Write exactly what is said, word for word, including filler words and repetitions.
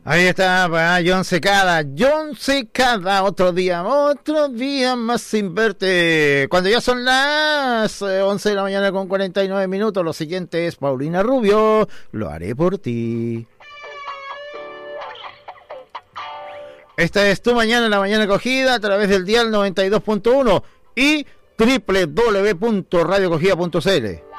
Ahí está, para John Secada, John Secada, otro día, otro día más sin verte. Cuando ya son las eh, once de la mañana con cuarenta y nueve minutos, lo siguiente es Paulina Rubio, Lo haré por ti. Esta es Tu Mañana, la Mañana Cogida, a través del dial noventa y dos punto uno y doble u doble u doble u punto radio cogida punto c l.